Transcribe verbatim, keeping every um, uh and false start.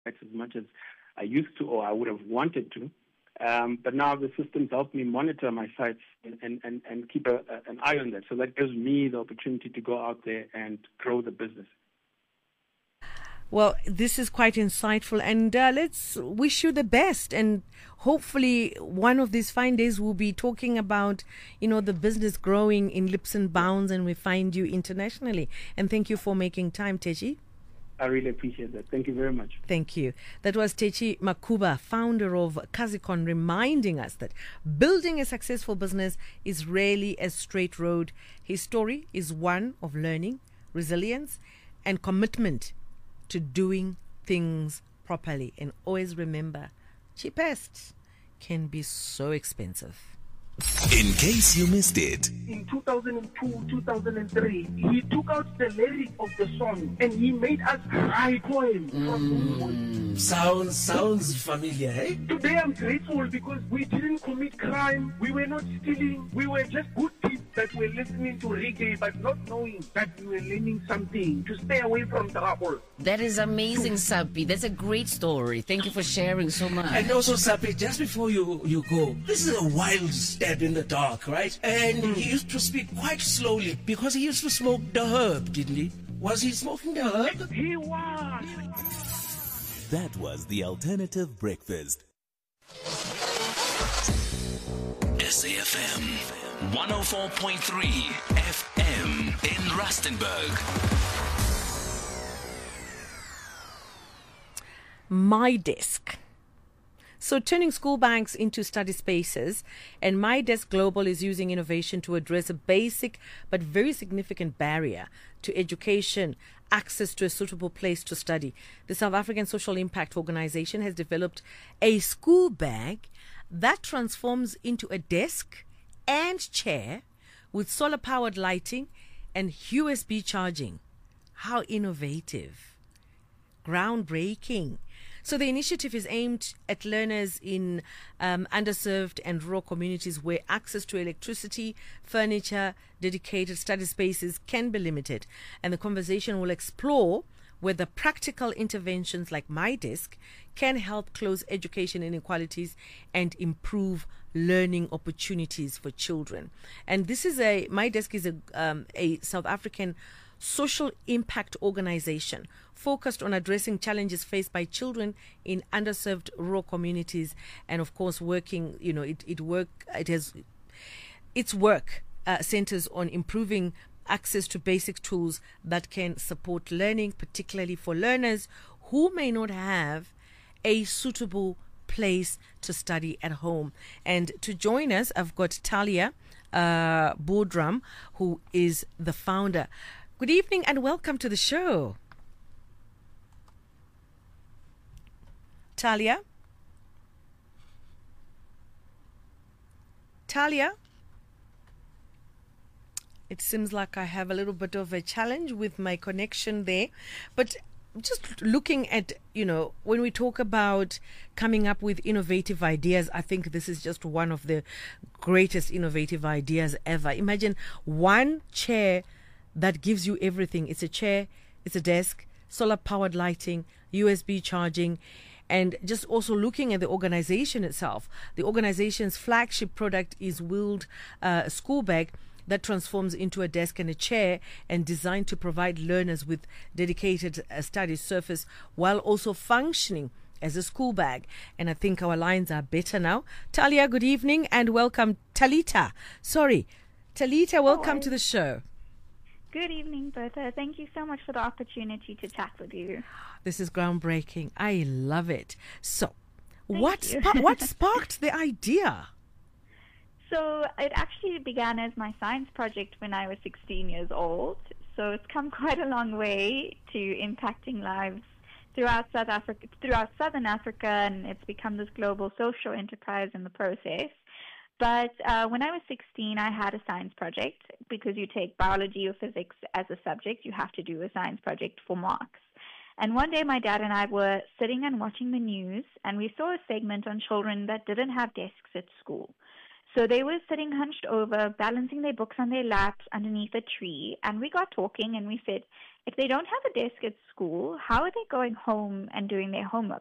as much as I used to or I would have wanted to. Um, but now the systems help me monitor my sites and, and, and, and keep a, a, an eye on that. So that gives me the opportunity to go out there and grow the business. Well, this is quite insightful, and uh, let's wish you the best. And hopefully one of these fine days we'll be talking about, you know, the business growing in leaps and bounds, and we find you internationally. And thank you for making time, Techi. I really appreciate that. Thank you very much. Thank you. That was Techi Makuba, founder of Kazikon, reminding us that building a successful business is rarely a straight road. His story is one of learning, resilience, and commitment to doing things properly. And always remember, cheapest can be so expensive. In case you missed it. In two thousand two, two thousand three, he took out the lyric of the song and he made us write poems. Mm, sounds, sounds familiar, eh? Today I'm grateful because we didn't commit crime, we were not stealing, we were just good kids that were listening to reggae but not knowing that we were learning something to stay away from trouble. That is amazing, Sapi. That's a great story. Thank you for sharing so much. And also, Sapi, just before you, you go, this is a wild stab in the dark, right? And mm. he used to speak quite slowly because he used to smoke the herb, didn't he? Was he smoking the herb? He was. That was the Alternative Breakfast. S A F M one oh four point three F M in Rustenburg. MyDesk. So turning school banks into study spaces, and MyDesk Global is using innovation to address a basic but very significant barrier to education, access to a suitable place to study. The South African Social Impact Organization has developed a school bag that transforms into a desk and chair with solar-powered lighting and U S B charging. How innovative. Groundbreaking. So the initiative is aimed at learners in um, underserved and rural communities where access to electricity, furniture, dedicated study spaces can be limited. And the conversation will explore whether practical interventions like MyDesk can help close education inequalities and improve learning opportunities for children. And this is a, MyDesk is a, um, a South African social impact organization focused on addressing challenges faced by children in underserved rural communities, and of course working, you know, it, it work, it has, its work uh, centers on improving access to basic tools that can support learning, particularly for learners who may not have a suitable place to study at home. And to join us, I've got Talia uh, Boardram, who is the founder. Good evening and welcome to the show. Talia? Talia? It seems like I have a little bit of a challenge with my connection there. But just looking at, you know, when we talk about coming up with innovative ideas, I think this is just one of the greatest innovative ideas ever. Imagine one chair that gives you everything. It's a chair, it's a desk, solar powered lighting, U S B charging, and just also looking at the organization itself. The organization's flagship product is wheeled uh, school bag that transforms into a desk and a chair and designed to provide learners with dedicated uh, study surface while also functioning as a school bag. And I think our lines are better now. Talia, good evening and welcome. Talita, sorry. Talita, welcome Hello. to the show. Good evening, Bertha. Thank you so much for the opportunity to chat with you. This is groundbreaking. I love it. So, Thank what you. spa- what sparked the idea? So it actually began as my science project when I was sixteen years old. So it's come quite a long way to impacting lives throughout South Africa, throughout Southern Africa, and it's become this global social enterprise in the process. But uh, when I was sixteen, I had a science project. Because you take biology or physics as a subject, you have to do a science project for marks. And one day my dad and I were sitting and watching the news, and we saw a segment on children that didn't have desks at school. So they were sitting hunched over, balancing their books on their laps underneath a tree. And we got talking and we said, if they don't have a desk at school, how are they going home and doing their homework?